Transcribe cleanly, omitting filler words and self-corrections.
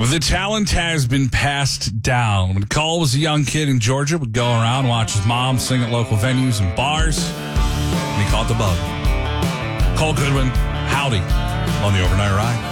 The talent has been passed down. When Cole was a young kid in Georgia, would go around, watch his mom sing at local venues and bars, and he caught the bug. Cole Goodwin, howdy on the Overnight Ride.